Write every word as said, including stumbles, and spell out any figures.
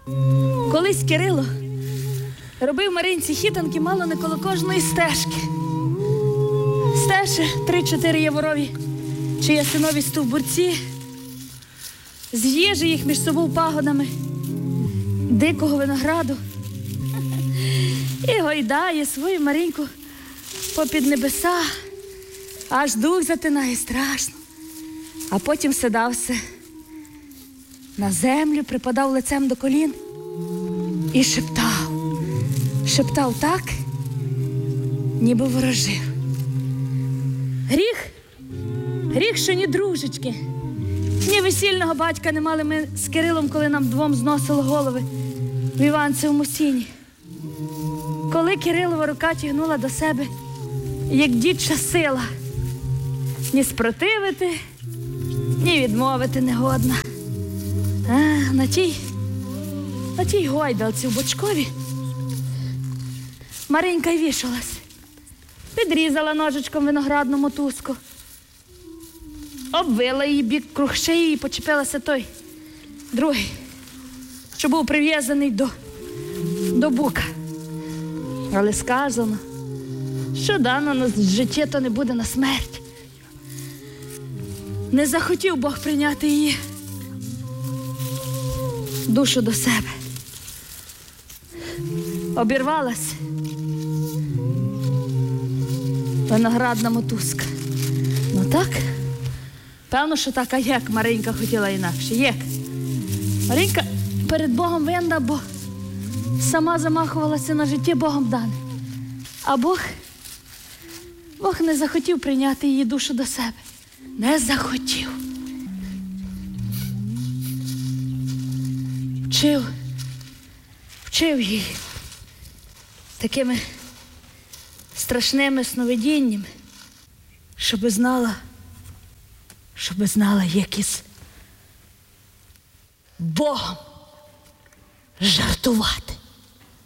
Колись Кирило робив Маринці хітанки мало не коло кожної стежки. Стежі три-чотири яворові чи ясинові стовбурці, з'їжджі їх між собою пагодами дикого винограду і гойдає свою Мариньку попід небеса, аж дух затинає страшно. А потім сідався на землю, припадав лицем до колін і шептав. Шептав так, ніби ворожив. Гріх, гріх, що ні дружечки, ні весільного батька не мали ми з Кирилом, коли нам двом зносило голови в Іванцевому сіні. Коли Кирилова рука тягнула до себе, як дідча сила, ні спротивити, ні відмовити не годна. А, на тій, на тій гойдалці в Бочкові Маринька й вішалась. Підрізала ножичком виноградну мотузку, обвила її бік круг шиї і почепилася той другий, що був прив'язаний до, до бука. Але сказано, що дано на життя, то не буде на смерть. Не захотів Бог прийняти її душу до себе. Обірвалась виноградна мотузка. Ну так, певно, що так, а як Маринька хотіла інакше. Як? Маринька перед Богом винна, бо сама замахувалася на життя Богом дане. А Бог, Бог не захотів прийняти її душу до себе. Не захотів. Вчив, вчив її такими страшними сновидіннями, щоби знала, щоби знала, як із Богом жартувати.